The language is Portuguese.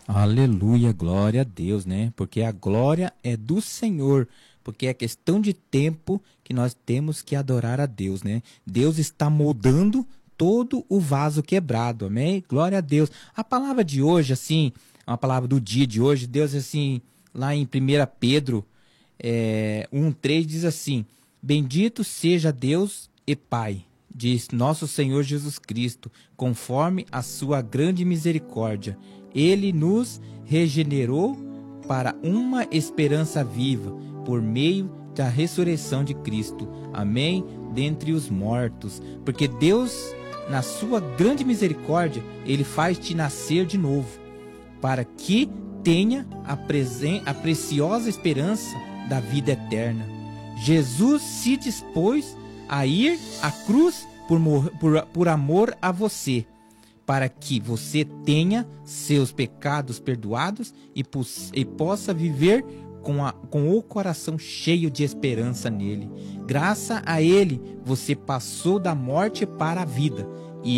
Aleluia, glória a Deus, né? Porque a glória é do Senhor, porque é questão de tempo que nós temos que adorar a Deus, né? Deus está moldando todo o vaso quebrado, amém? Glória a Deus. A palavra de hoje, assim, a palavra do dia de hoje, Deus, assim, lá em 1 Pedro 1:3 diz assim: Bendito seja Deus e Pai, diz nosso Senhor Jesus Cristo, conforme a sua grande misericórdia. Ele nos regenerou para uma esperança viva, por meio da ressurreição de Cristo. Amém? Dentre os mortos. Porque Deus, na sua grande misericórdia, Ele faz te nascer de novo, para que tenha a preciosa esperança da vida eterna. Jesus se dispôs a ir à cruz por amor a você, para que você tenha seus pecados perdoados e possa viver com o coração cheio de esperança nele. Graças a ele, você passou da morte para a vida.